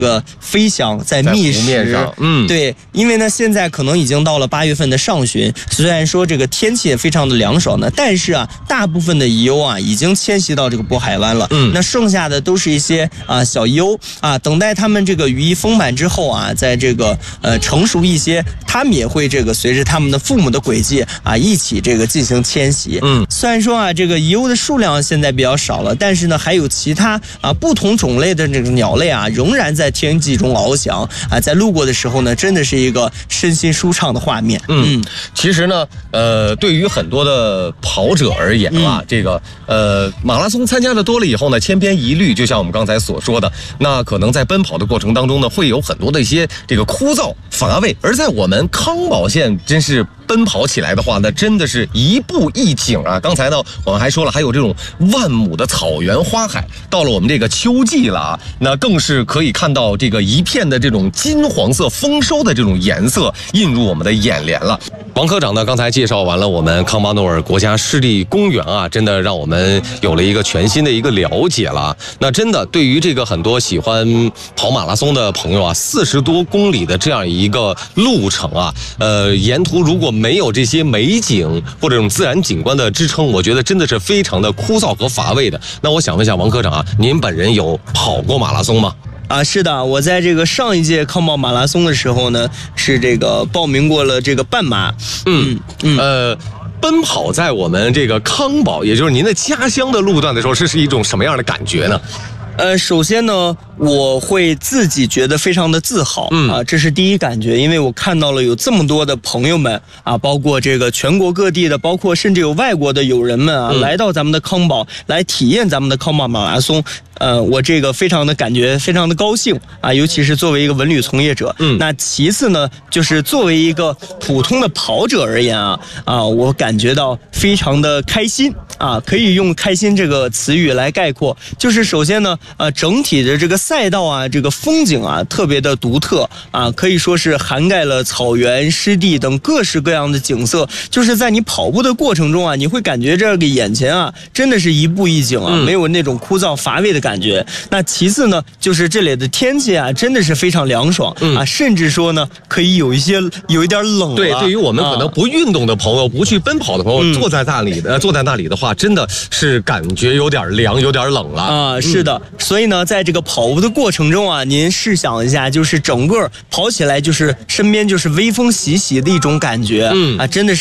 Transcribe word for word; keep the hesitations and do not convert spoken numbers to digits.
这个飞翔在觅食， 嗯， 对，因为呢，现在可能已经到了八月份的上旬，虽然说这个天气也非常的凉爽呢，但是啊，大部分的蚁鸥啊已经迁徙到这个渤海湾了， 嗯， 那剩下的都是一些啊小蚁鸥啊，等待它们这个羽翼丰满之后啊，在这个呃成熟一些，它们也会这个随着它们的父母的轨迹啊一起这个进行迁徙， 嗯， 虽然说啊这个蚁鸥的数量现在比较少了，但是呢，还有其他啊不同种类的这个鸟类啊，仍然在天际中翱翔啊，在路过的时候呢，真的是一个身心舒畅的画面。 嗯，嗯其实呢，呃，对于很多的跑者而言啊，嗯、这个呃马拉松参加的多了以后呢，千篇一律，就像我们刚才所说的，那可能在奔跑的过程当中呢，会有很多的一些这个枯燥乏味，而在我们康宝县，真是奔跑起来的话，那真的是一步一景啊！刚才呢，我们还说了，还有这种万亩的草原花海，到了我们这个秋季了啊，那更是可以看到这个一片的这种金黄色丰收的这种颜色映入我们的眼帘了。王科长呢，刚才介绍完了我们康巴诺尔国家湿地公园啊，真的让我们有了一个全新的一个了解了。那真的对于这个很多喜欢跑马拉松的朋友啊，四十多公里的这样一个路程啊，呃，沿途如果没有这些美景或者这种自然景观的支撑，我觉得真的是非常的枯燥和乏味的。那我想问一下王科长啊，您本人有跑过马拉松吗？ 啊，是的，我在这个上一届康宝马拉松的时候呢，是这个报名过了这个半马。 嗯嗯呃。奔跑在我们这个康宝，也就是您的家乡的路段的时候，这是一种什么样的感觉呢？ 呃，首先呢，我会自己觉得非常的自豪， 嗯啊，这是第一感觉，因为我看到了有这么多的朋友们啊，包括这个全国各地的，包括甚至有外国的友人们啊， 嗯、 来到咱们的康宝来体验咱们的康宝马拉松，呃，我这个非常的感觉非常的高兴啊，尤其是作为一个文旅从业者， 嗯， 那其次呢，就是作为一个普通的跑者而言啊，啊，我感觉到非常的开心啊，可以用开心这个词语来概括，就是首先呢。呃，整体的这个赛道啊，这个风景啊，特别的独特啊，可以说是涵盖了草原、湿地等各式各样的景色。就是在你跑步的过程中啊，你会感觉这个眼前啊，真的是一步一景啊， 嗯、 没有那种枯燥乏味的感觉。那其次呢，就是这里的天气啊，真的是非常凉爽、嗯、啊，甚至说呢，可以有一些有一点冷了。 对，对于我们可能不运动的朋友、啊、不去奔跑的朋友，嗯、坐在那里的、呃、坐在那里的话，真的是感觉有点凉，有点冷了啊。是的。嗯所以呢，在这个跑步的过程中啊，您试想一下，就是整个跑起来就是身边就是微风习习的一种感觉，嗯啊，真的是。